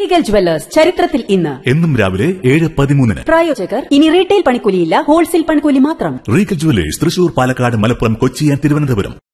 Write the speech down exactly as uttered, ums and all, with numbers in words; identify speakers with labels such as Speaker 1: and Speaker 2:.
Speaker 1: Regal jewellers ചരിത്രത്തിൽ ഇന്ന്
Speaker 2: എന്നും രാവിലെ ഏഴ് പതിമൂന്നിന്.
Speaker 1: പ്രായോജകർ ഇനി റീറ്റെയിൽ പണിക്കൂലിയില്ല, ഹോൾസെയിൽ പണിക്കൂലി മാത്രം.
Speaker 2: Regal jewellers Thrissur, Palakkad, Malappuram, Kochi and Thiruvananthapuram.